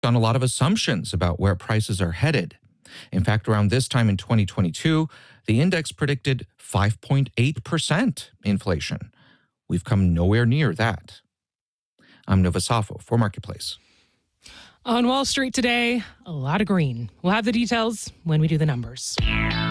on a lot of assumptions about where prices are headed. In fact, around this time in 2022, the index predicted 5.8% inflation. We've come nowhere near that. I'm Nova Safo for Marketplace. On Wall Street today, a lot of green. We'll have the details when we do the numbers.